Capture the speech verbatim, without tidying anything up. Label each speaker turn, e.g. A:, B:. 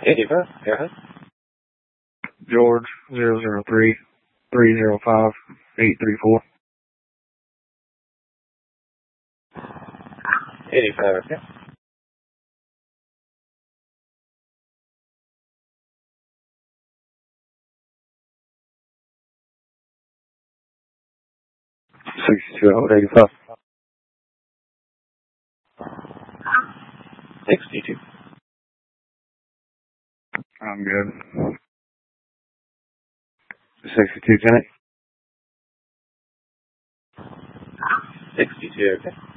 A: eighty-five, go ahead.
B: George, zero zero three, three zero five, eight three four.
A: eighty-five, okay.
B: sixty-two, hold eighty-five.
A: sixty-two.
B: I'm good. sixty-two, Kenny.
A: sixty-two, okay.